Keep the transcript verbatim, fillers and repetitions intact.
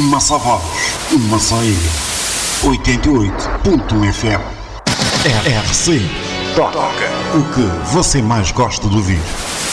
uma só voz, uma só ilha. oitenta e oito ponto um F M. R C. Toca o que você mais gosta de ouvir.